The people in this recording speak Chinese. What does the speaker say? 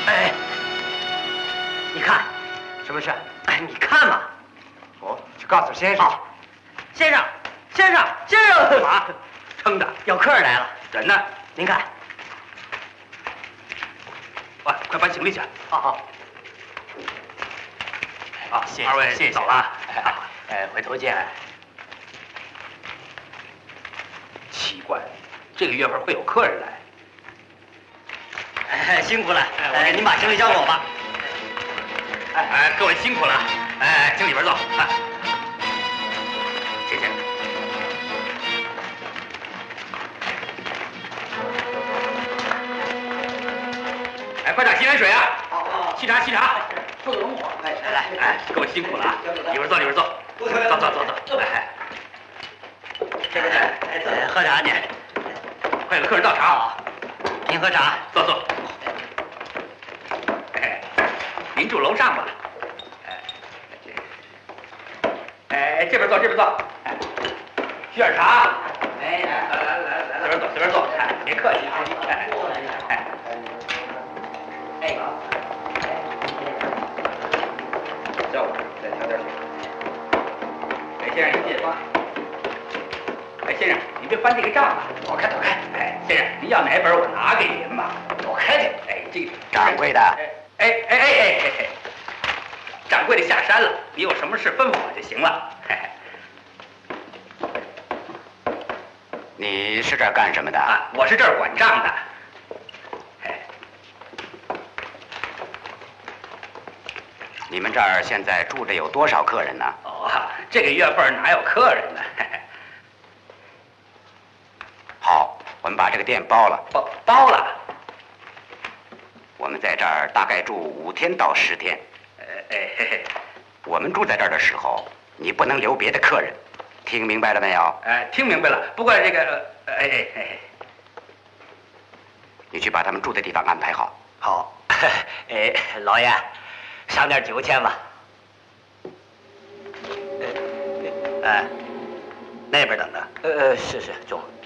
哎，你看， 什么事？ 哎，你看嘛。 哦，去告诉先生。 好，先生，先生，先生， 干嘛？撑的。 有客人来了。 人呢？ 您看。 喂，快搬行李去。 好好。 啊， 谢谢， 二位谢谢走了。 回头见。 奇怪，这个月份会有客人来。 哎，辛苦了。哎，您把行李交给我吧。 哎，各位辛苦了。哎，请里边坐。哎，谢谢。哎，快点洗碗水啊！好，沏茶，沏茶。 不容我。来， 哎，各位辛苦了啊！里边坐，里边坐。走。哎， 这边喝茶去。 快有客人倒茶。 好，您喝茶。 坐。哎，您住楼上吧？哎，这边坐。哎，沏点茶。 哎，来， 随便坐。哎，别客气啊。哎。叫我再调点水。哎，先生，您别翻。哎，先生，您别翻这个账啊， 躲开。 哎，先生，您要哪本我拿给您吧。 躲开点。 哎，这个掌柜的。 哎，掌柜的下山了，你有什么事吩咐我就行了。 你是这儿干什么的？ 啊，我是这儿管账的。 你们这儿现在住着有多少客人呢？ 哦，这个月份哪有客人呢？ 好，我们把这个店包了。 包了。 我们在这儿大概住5天到10天。我们住在这儿的时候，你不能留别的客人，听明白了没有？ 听明白了。不过这个， 你去把他们住的地方安排好。 好。哎，老爷，上点酒钱吧。哎，那边等着。是，中。